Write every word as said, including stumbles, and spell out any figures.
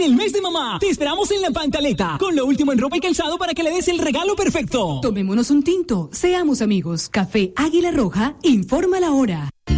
el mes de mamá, te esperamos en La Pantaleta, con lo último en ropa y calzado para que le des el regalo perfecto. Tomémonos un tinto, seamos amigos. Café Águila Roja, informa la hora.